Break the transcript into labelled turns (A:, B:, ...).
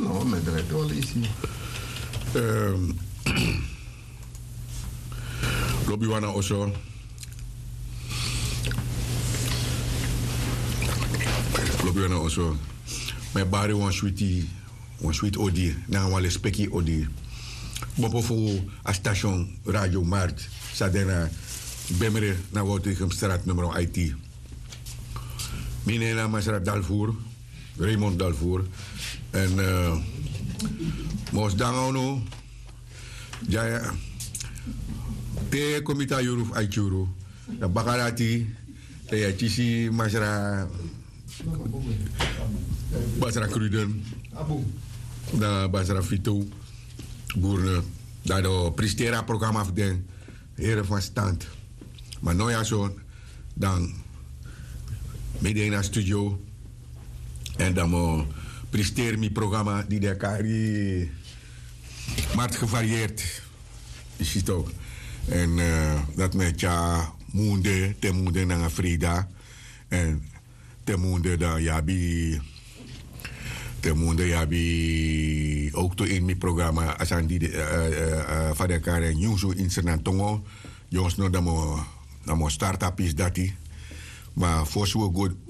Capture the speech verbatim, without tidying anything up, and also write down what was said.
A: No, met de wel is
B: Um, Lobby wana also. Lobby wana also. Mijn bari wan sweetie, wan sweet odi, na wan le speki odi. Bopo fu a station Radio Mart, sadena bemere na Woutinchem straat nummer I T. Mine na Masra Dalvoer, Raymond Dalvoer. En uh, mos dangono, jaya, te komita yuruf aichuru, da bakarati, te ya chisi Masra, Basra Kruden, da Basra Fito, boeren, da do prestera programma van den heren van stand. Maar nou ja zo, dan midden in studio en dan mo presteer mijn programma die de kari maar gevarieerd is het ook. En uh, dat met ja moende, te moende naar Frida en te moende dan jabi te moende jabi ook to in mijn programma als aan die van de kari nieuwzo in zijn tongo jongens no dan mo dan mo start-up is dat die maar voor zo goed